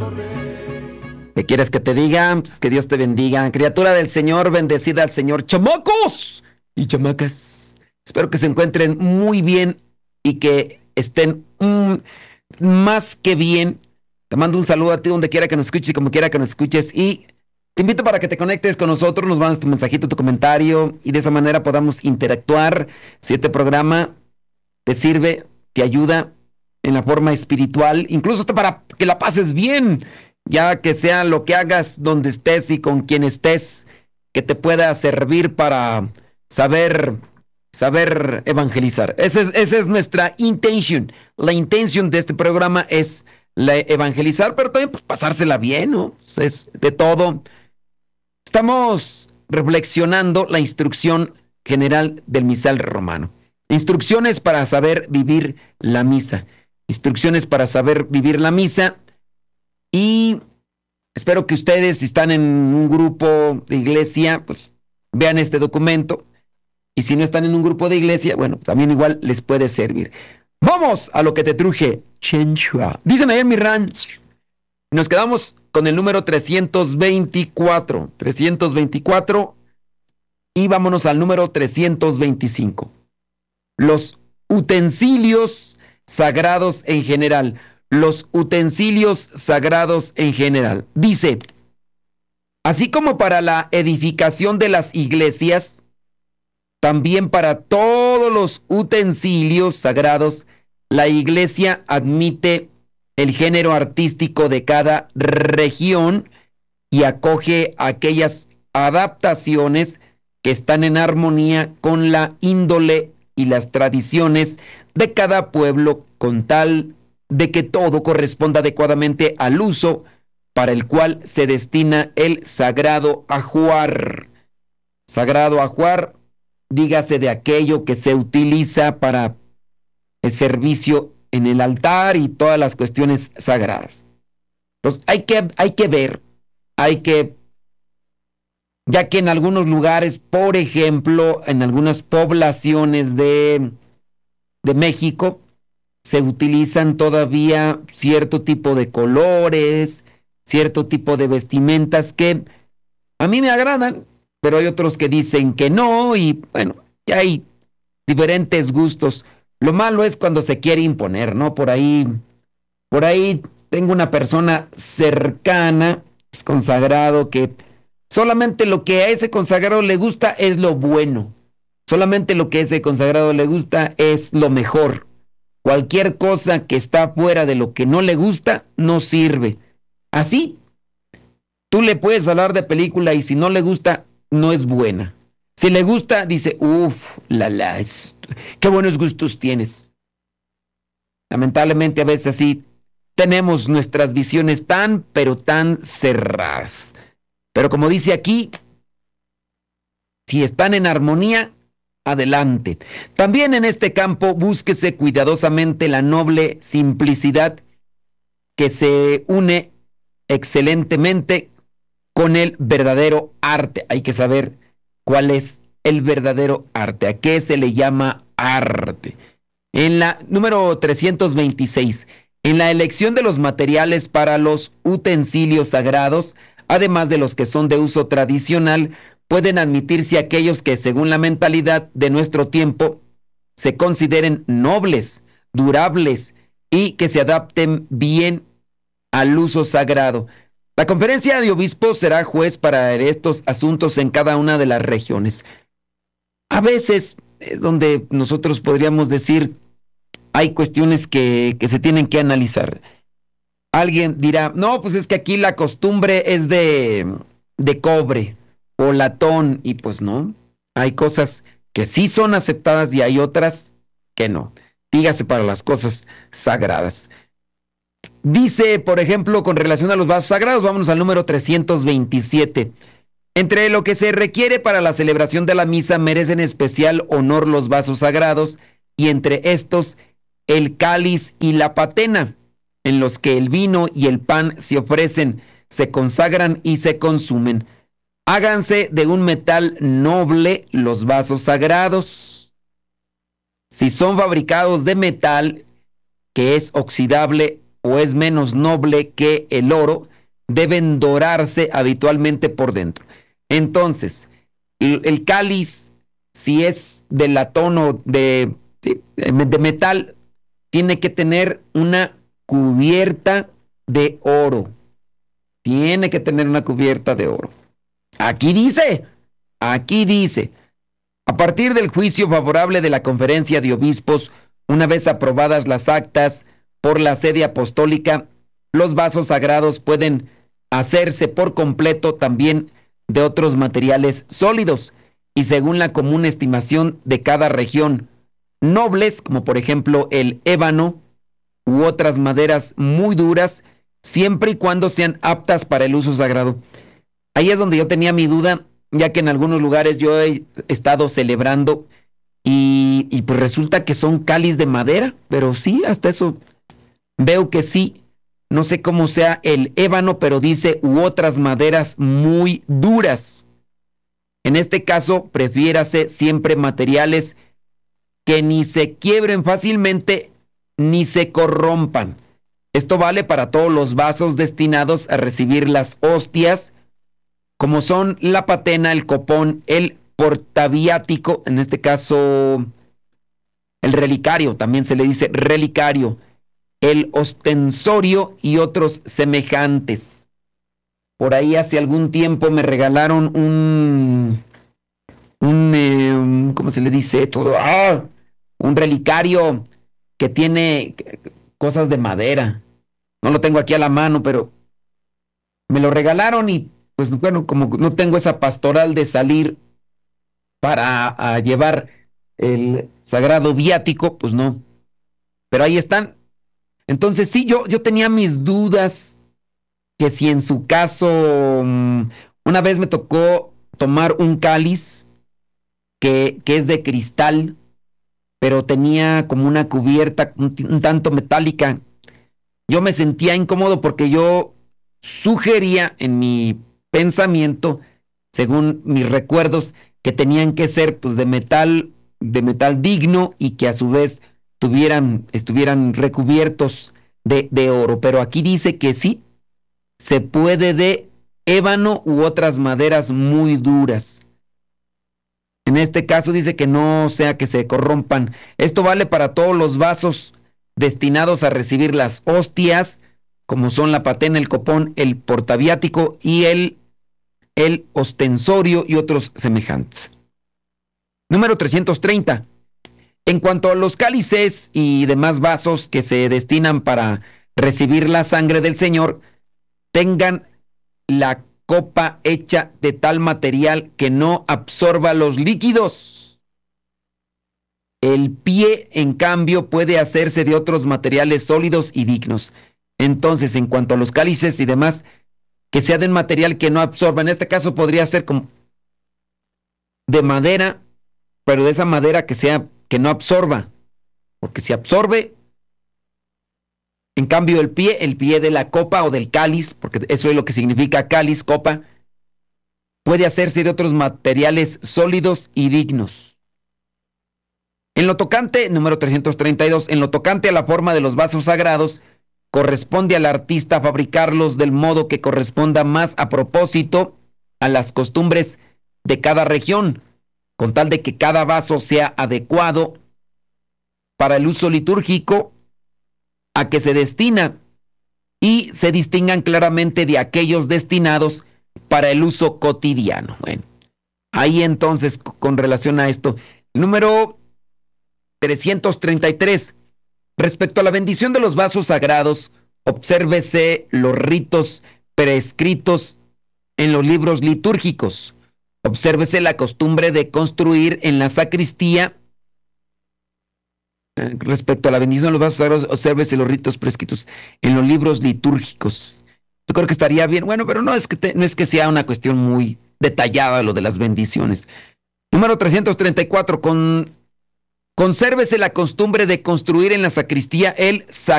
¿Qué quieres que te diga? Pues que Dios te bendiga. Criatura del Señor, bendecida al Señor. ¡Chamacos y chamacas! Espero que se encuentren muy bien y que estén más que bien. Te mando un saludo a ti donde quiera que nos escuches y como quiera que nos escuches. Y te invito para que te conectes con nosotros, nos mandes tu mensajito, tu comentario y de esa manera podamos interactuar. Si este programa te sirve, te ayuda en la forma espiritual, incluso hasta para que la pases bien, ya que sea lo que hagas, donde estés y con quien estés, que te pueda servir para saber evangelizar. Esa es nuestra intención. La intención de este programa es evangelizar, pero también pues, pasársela bien, ¿no? Es de todo. Estamos reflexionando la instrucción general del misal romano. Instrucciones para saber vivir la misa. Instrucciones para saber vivir la misa. Y espero que ustedes, si están en un grupo de iglesia, pues vean este documento. Y si no están en un grupo de iglesia, bueno, también igual les puede servir. Vamos a lo que te truje, Chenchua. Dicen ahí en mi ranch. Nos quedamos con el número 324. 324. Y vámonos al número 325. Los utensilios sagrados en general. Los utensilios sagrados en general. Dice, así como para la edificación de las iglesias, también para todos los utensilios sagrados, la iglesia admite el género artístico de cada región y acoge aquellas adaptaciones que están en armonía con la índole y las tradiciones de cada pueblo, con tal de que todo corresponda adecuadamente al uso para el cual se destina el sagrado ajuar. Sagrado ajuar, dígase de aquello que se utiliza para el servicio en el altar y todas las cuestiones sagradas. Entonces hay que ver, ya que en algunos lugares, por ejemplo, en algunas poblaciones de México, se utilizan todavía cierto tipo de colores, cierto tipo de vestimentas que a mí me agradan, pero hay otros que dicen que no, y bueno, ya hay diferentes gustos. Lo malo es cuando se quiere imponer, ¿no? Por ahí tengo una persona cercana, es consagrado, que solamente lo que a ese consagrado le gusta es lo bueno. Solamente lo que a ese consagrado le gusta es lo mejor. Cualquier cosa que está fuera de lo que no le gusta, no sirve. Así, tú le puedes hablar de película y si no le gusta, no es buena. Si le gusta, dice, qué buenos gustos tienes. Lamentablemente a veces así tenemos nuestras visiones pero tan cerradas. Pero como dice aquí, si están en armonía, adelante. También en este campo búsquese cuidadosamente la noble simplicidad que se une excelentemente con el verdadero arte. Hay que saber cuál es el verdadero arte. ¿A qué se le llama arte? En la número 326, en la elección de los materiales para los utensilios sagrados, además de los que son de uso tradicional, pueden admitirse aquellos que, según la mentalidad de nuestro tiempo, se consideren nobles, durables y que se adapten bien al uso sagrado. La conferencia de obispos será juez para estos asuntos en cada una de las regiones. A veces, donde nosotros podríamos decir, hay cuestiones que se tienen que analizar. Alguien dirá, no, pues es que aquí la costumbre es de cobre o latón, y pues no. Hay cosas que sí son aceptadas y hay otras que no. Dígase para las cosas sagradas. Dice, por ejemplo, con relación a los vasos sagrados, vámonos al número 327. Entre lo que se requiere para la celebración de la misa merecen especial honor los vasos sagrados, y entre estos el cáliz y la patena, en los que el vino y el pan se ofrecen, se consagran y se consumen. Háganse de un metal noble los vasos sagrados. Si son fabricados de metal que es oxidable o es menos noble que el oro, deben dorarse habitualmente por dentro. Entonces, el cáliz, si es de latón o de metal, tiene que tener una cubierta de oro. Tiene que tener una cubierta de oro. Aquí dice, a partir del juicio favorable de la Conferencia de Obispos, una vez aprobadas las actas por la sede apostólica, los vasos sagrados pueden hacerse por completo también de otros materiales sólidos y según la común estimación de cada región, nobles, como por ejemplo el ébano u otras maderas muy duras, siempre y cuando sean aptas para el uso sagrado. Ahí es donde yo tenía mi duda, ya que en algunos lugares yo he estado celebrando y pues resulta que son cáliz de madera, pero sí, hasta eso veo que sí. No sé cómo sea el ébano, pero dice u otras maderas muy duras. En este caso, prefiérase siempre materiales que ni se quiebren fácilmente ni se corrompan. Esto vale para todos los vasos destinados a recibir las hostias, como son la patena, el copón, el portaviático, en este caso el relicario, también se le dice relicario, el ostensorio y otros semejantes. Por ahí hace algún tiempo me regalaron ¿cómo se le dice? Un relicario que tiene cosas de madera. No lo tengo aquí a la mano, pero me lo regalaron y pues bueno, como no tengo esa pastoral de salir para llevar el sagrado viático, pues no. Pero ahí están. Entonces sí, yo tenía mis dudas que si en su caso, una vez me tocó tomar un cáliz que es de cristal, pero tenía como una cubierta un tanto metálica. Yo me sentía incómodo porque yo sugería en mi pensamiento, según mis recuerdos, que tenían que ser pues de metal digno y que a su vez estuvieran recubiertos de oro. Pero aquí dice que sí, se puede de ébano u otras maderas muy duras. En este caso dice que no sea que se corrompan. Esto vale para todos los vasos destinados a recibir las hostias, como son la patena, el copón, el portaviático y el ostensorio y otros semejantes. Número 330. En cuanto a los cálices y demás vasos que se destinan para recibir la sangre del Señor, tengan la copa hecha de tal material que no absorba los líquidos. El pie, en cambio, puede hacerse de otros materiales sólidos y dignos. Entonces, en cuanto a los cálices y demás, que sea de un material que no absorba. En este caso podría ser como de madera, pero de esa madera que no absorba. Porque si absorbe, en cambio el pie de la copa o del cáliz, porque eso es lo que significa cáliz, copa, puede hacerse de otros materiales sólidos y dignos. En lo tocante, número 332, en lo tocante a la forma de los vasos sagrados, corresponde al artista fabricarlos del modo que corresponda más a propósito a las costumbres de cada región, con tal de que cada vaso sea adecuado para el uso litúrgico a que se destina y se distingan claramente de aquellos destinados para el uso cotidiano. Bueno, ahí entonces, con relación a esto, número 333. Respecto a la bendición de los vasos sagrados, obsérvese los ritos prescritos en los libros litúrgicos. Obsérvese la costumbre de construir en la sacristía. Respecto a la bendición de los vasos sagrados, obsérvese los ritos prescritos en los libros litúrgicos. Yo creo que estaría bien. Bueno, pero no es que sea una cuestión muy detallada lo de las bendiciones. Número 334. Consérvese la costumbre de construir en la sacristía el sacristía